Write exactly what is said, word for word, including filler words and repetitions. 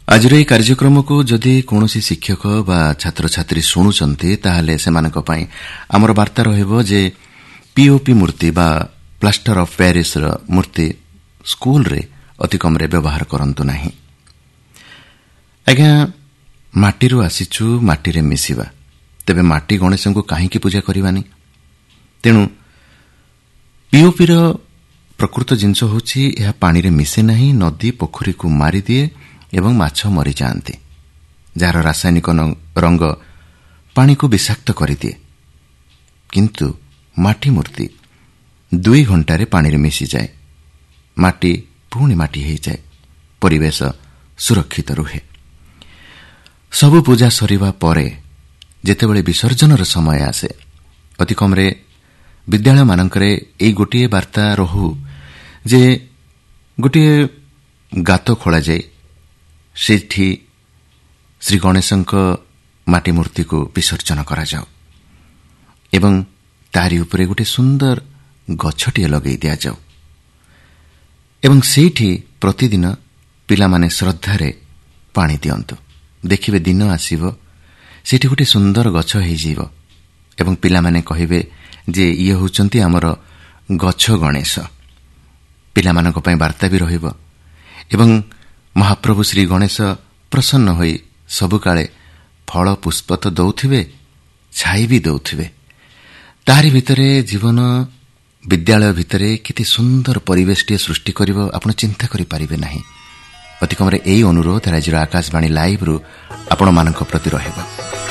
ଆଜିର ଏହି କାର୍ଯ୍ୟକ୍ରମକୁ ଯଦି କୌଣସି ଶିକ୍ଷକ ବା ଛାତ୍ରଛାତ୍ରୀ ଶୁଣୁଛନ୍ତି ତାହେଲେ ସେମାନଙ୍କ ପାଇଁ ଆମର ବାର୍ତ୍ତା ରହିବ ଯେ ପିଓପି ମୂର୍ତ୍ତି ବା ପ୍ଲାଷ୍ଟର ଅଫ୍ ପ୍ୟାରିସ୍ର ମୂର୍ତ୍ତି ସ୍କୁଲରେ ଅତି କମ୍ରେ ବ୍ୟବହାର କରନ୍ତୁ ନାହିଁ। ଆଜ୍ଞା, ମାଟିରୁ ଆସିଛୁ, ମାଟିରେ ମିଶିବା, ତେବେ ମାଟି ଗଣେଶଙ୍କୁ କାହିଁକି ପୂଜା କରିବାନି? ତେଣୁ ପିଓପିର ପ୍ରକୃତ ଜିନିଷ ହେଉଛି ଏହା ପାଣିରେ ମିଶେ ନାହିଁ, ନଦୀ ପୋଖରୀକୁ ମାରିଦିଏ ଏବଂ ମାଛ ମରିଯାଆନ୍ତି, ଯାହାର ରାସାୟନିକ ରଙ୍ଗ ପାଣିକୁ ବିଷାକ୍ତ କରିଦିଏ। କିନ୍ତୁ ମାଟି ମୂର୍ତ୍ତି ଦୁଇ ଘଣ୍ଟାରେ ପାଣିରେ ମିଶିଯାଏ, ମାଟି ପୁଣି ମାଟି ହୋଇଯାଏ, ପରିବେଶ ସୁରକ୍ଷିତ ରୁହେ। ସବୁ ପୂଜା ସରିବା ପରେ ଯେତେବେଳେ ବିସର୍ଜନର ସମୟ ଆସେ, ଅତି କମ୍ରେ ବିଦ୍ୟାଳୟମାନଙ୍କରେ ଏହି ଗୋଟିଏ ବାର୍ତ୍ତା ରହୁ ଯେ ଗୋଟିଏ ଗାତ ଖୋଳାଯାଇ ସେଠି ଶ୍ରୀ ଗଣେଶଙ୍କ ମାଟି ମୂର୍ତ୍ତିକୁ ବିସର୍ଜନ କରାଯାଉ ଏବଂ ତାରି ଉପରେ ଗୋଟିଏ ସୁନ୍ଦର ଗଛଟିଏ ଲଗାଇ ଦିଆଯାଉ ଏବଂ ସେଇଠି ପ୍ରତିଦିନ ପିଲାମାନେ ଶ୍ରଦ୍ଧାରେ ପାଣି ଦିଅନ୍ତୁ। ଦେଖିବେ ଦିନ ଆସିବ, ସେଇଠି ଗୋଟିଏ ସୁନ୍ଦର ଗଛ ହୋଇଯିବ ଏବଂ ପିଲାମାନେ କହିବେ ଯେ ଇଏ ହେଉଛନ୍ତି ଆମର ଗଛ ଗଣେଶ। ପିଲାମାନଙ୍କ ପାଇଁ ବାର୍ତ୍ତା ବି ରହିବ ଏବଂ ମହାପ୍ରଭୁ ଶ୍ରୀ ଗଣେଶ ପ୍ରସନ୍ନ ହୋଇ ସବୁକାଳେ ଫଳ ପୁଷ୍ପ ତ ଦେଉଥିବେ, ଛାଇ ବି ଦେଉଥିବେ। ତାହାରି ଭିତରେ ଜୀବନ ବିଦ୍ୟାଳୟ ଭିତରେ କେତେ ସୁନ୍ଦର ପରିବେଶଟିଏ ସୃଷ୍ଟି କରିବ ଆପଣ ଚିନ୍ତା କରିପାରିବେ ନାହିଁ। ଅତିକମରେ ଏହି ଅନୁରୋଧ ଆଜିର ଆକାଶବାଣୀ ଲାଇଭ୍ରୁ ଆପଣମାନଙ୍କ ପ୍ରତି ରହିବ।